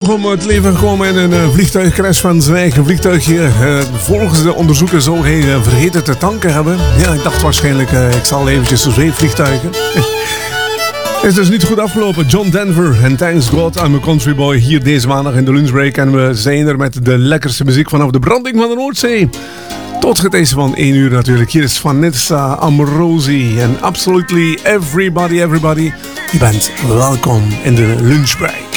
om het leven gekomen in een vliegtuigcrash van zijn eigen vliegtuigje. Volgens de onderzoekers zou hij vergeten te tanken hebben. Ja, ik dacht waarschijnlijk, ik zal eventjes zweefvliegtuigen. Is dus niet goed afgelopen. John Denver en Thanks God, I'm a Country Boy. Hier deze maandag in de lunchbreak. En we zijn er met de lekkerste muziek vanaf de branding van de Noordzee. Tot het deze van 1 uur natuurlijk. Hier is Vanessa Amorosi en Absolutely Everybody. Je bent welkom in de lunchbreak.